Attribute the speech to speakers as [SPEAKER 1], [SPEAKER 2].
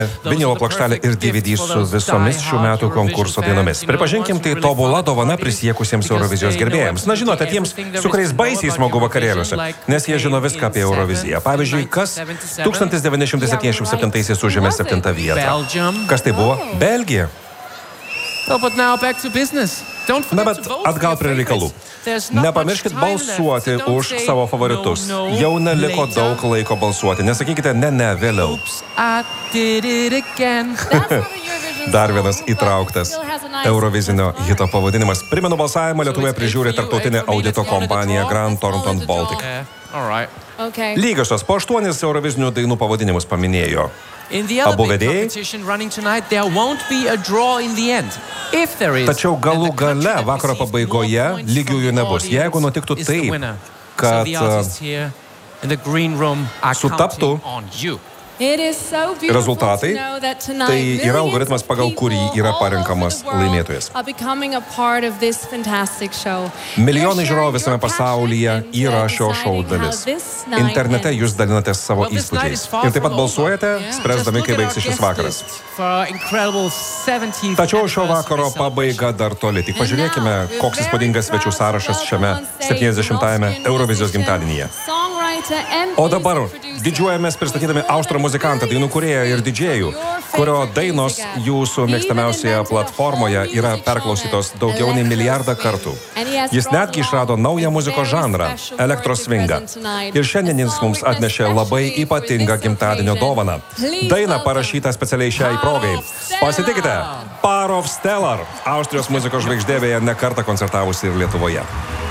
[SPEAKER 1] vinilo plokštelė ir DVD su visomis šių metų konkurso dainomis. Pripažinkim, tai tobula dovana prisiekusiems Eurovizijos gerbėjams. Na, žinote, tiems, su kuriais baisiai smagu vakarėliuose, nes jie žino viską apie Euroviziją. Pavyzdžiui, kas 1977 užėmė 7 vietą. Kas tai buvo? Belgija. Na, bet atgal prie reikalų. Nepamirškit balsuoti už savo favoritus. Jau neliko daug laiko balsuoti. Nesakykite, ne, vėliau. Dar vienas įtrauktas Eurovizinio hito pavadinimas. Primenu, balsavimą Lietuvoje prižiūri tarptautinė audito kompanija Grant Thornton Baltic. Lygiosios po 8 Eurovizinių dainų pavadinimus paminėjo. Abu vedėjai. Tačiau galų gale vakaro pabaigoje lygiųjų nebus. Jeigu nutiktų taip, kad sutaptų rezultatai, tai yra algoritmas, pagal kurį yra parenkamas laimėtojas. Milijonai žiūrovų visame pasaulyje yra šio šou dalis. Internete jūs dalinatės savo įspūdžiais. Ir taip pat balsuojate, spręsdami, kai baigsis šis vakaras. Tačiau šio vakaro pabaiga dar toli. Tik pažiūrėkime, koks įspūdingas svečių sąrašas šiame 70-ame Eurovizijos gimtadienyje. O dabar didžiuojamės pristatydami austrų muzikantą, dainų kūrėją ir didžėjų, kurio dainos jūsų mėgstamiausioje platformoje yra perklausytos daugiau nei milijardą kartų. Jis netgi išrado naują muzikos žanrą – elektros swingą. Ir šiandien jis mums atnešė labai ypatingą gimtadienio dovaną. Daina parašyta specialiai šiai progai. Pasitikite, Power of Stellar, Austrijos muzikos žvaigždė beje ne kartą koncertavusi ir Lietuvoje.